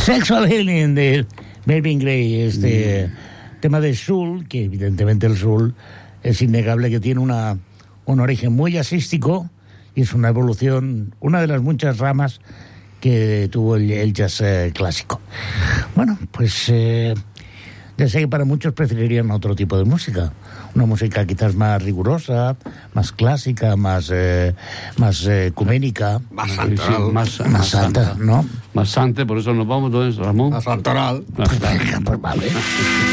Sexual Healing de Marvin Gaye, tema de soul, que evidentemente el soul es innegable que tiene un origen muy jazzístico y es una evolución, una de las muchas ramas que tuvo el jazz clásico. Bueno, pues ya sé que para muchos preferirían otro tipo de música, una música quizás más rigurosa, más clásica, más ecuménica, más santoral, más santa, ¿no? Más santa, por eso nos vamos, entonces, Ramón. Más santoral. Pues vale.